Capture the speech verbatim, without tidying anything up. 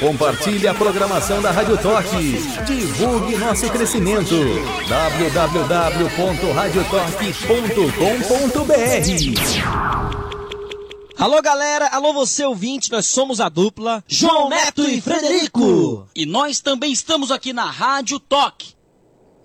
Compartilhe a programação da Rádio Toque. Divulgue nosso crescimento. w w w ponto rádio toque ponto com ponto b r. Alô galera, alô você ouvinte, nós somos a dupla João Neto e Frederico. E nós também estamos aqui na Rádio Toque.